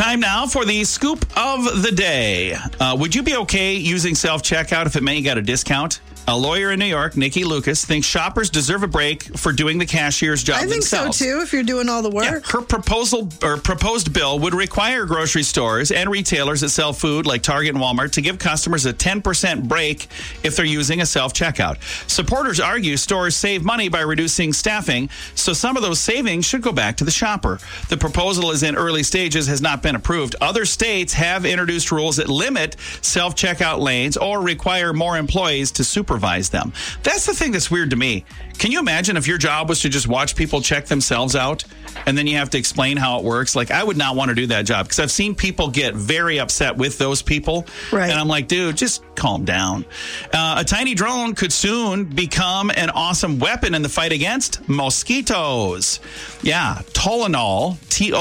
Time now for the scoop of the day. Would you be okay using self-checkout if it meant you got a discount? A lawyer in New York, Nikki Lucas, thinks shoppers deserve a break for doing the cashier's job themselves. I think so, too, if you're doing all the work. Yeah, her proposed bill would require grocery stores and retailers that sell food like Target and Walmart to give customers a 10% break if they're using a self-checkout. Supporters argue stores save money by reducing staffing, so some of those savings should go back to the shopper. The proposal is in early stages, has not been approved. Other states have introduced rules that limit self-checkout lanes or require more employees to supervise them. That's the thing that's weird to me. Can you imagine if your job was to just watch people check themselves out and then you have to explain how it works? Like, I would not want to do that job because I've seen people get very upset with those people. Right. And I'm like, dude, just calm down. A tiny drone could soon become an awesome weapon in the fight against mosquitoes. Yeah, Toranol,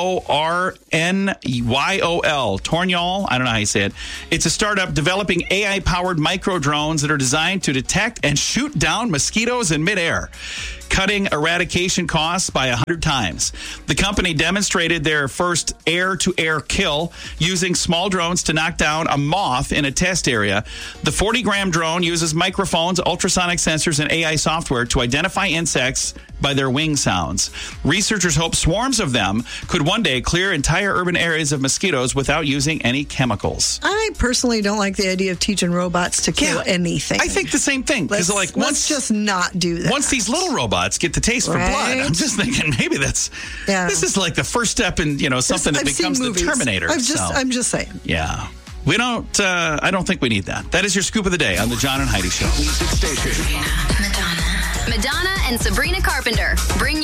Tornyol, Tornyol, I don't know how you say it. It's a startup developing AI-powered micro drones that are designed to detect and shoot down mosquitoes in midair, cutting eradication costs by 100 times. The company demonstrated their first air-to-air kill using small drones to knock down a moth in a test area. The 40-gram drone uses microphones, ultrasonic sensors, and AI software to identify insects by their wing sounds. Researchers hope swarms of them could one day clear entire urban areas of mosquitoes without using any chemicals. I personally don't like the idea of teaching robots to kill anything. I think the same thing. Let's just not do that. Once these little robots get the taste for blood, I'm just thinking maybe this is like the first step in something that becomes the Terminator. I'm just saying. Yeah. We don't, I don't think we need that. That is your scoop of the day on the John and Heidi Show. Madonna and Sabrina Carpenter bring